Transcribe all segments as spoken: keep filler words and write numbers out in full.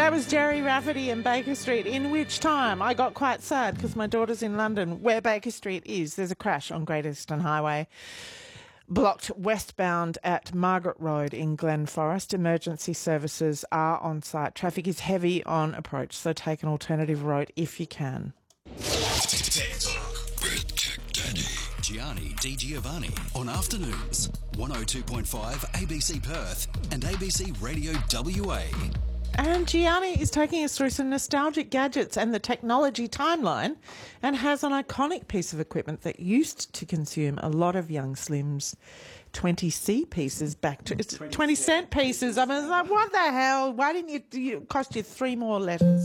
That was Jerry Rafferty and Baker Street, in which time I got quite sad because my daughter's in London, where Baker Street is. There's a crash on Great Eastern Highway, blocked westbound at Margaret Road in Glen Forest. Emergency services are on site. Traffic is heavy on approach, so take an alternative route if you can. Tech Talk with Tech Daddy. Gianni Di Giovanni on afternoons. one oh two point five A B C Perth and A B C Radio W A. And Gianni is taking us through some nostalgic gadgets and the technology timeline, and has an iconic piece of equipment that used to consume a lot of young slims. twenty C pieces back to it's twenty cent pieces. I mean, like, what the hell? Why didn't you, you it cost you three more letters?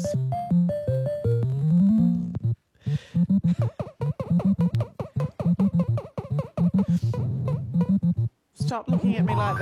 Stop looking at me like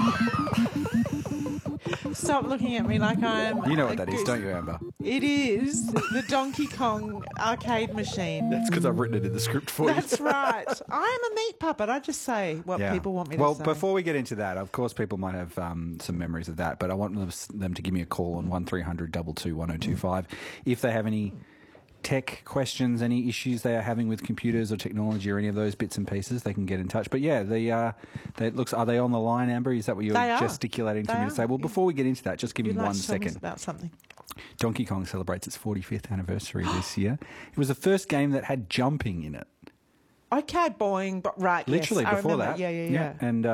that. Stop looking at me like I'm... You know what that is, don't you, Amber? It is the Donkey Kong arcade machine. That's because I've written it in the script for you. That's right. I am a meat puppet. I just say what Yeah. people want me well, to say. Well, before we get into that, of course, people might have um, some memories of that, but I want them, them to give me a call on one three hundred two two one oh two five if they have any tech questions, any issues they are having with computers or technology or any of those bits and pieces, they can get in touch. But yeah, the uh, they, it looks, are they on the line, Amber? Is that what you're They are. gesticulating to They me are. to say? Well, before we get into that, just give You'd me like one to tell me second. about something. Donkey Kong celebrates its forty-fifth anniversary this year. It was the first game that had jumping in it. Okay, boing, but right, yes, Literally I before remember. that. Yeah, yeah, yeah. And uh,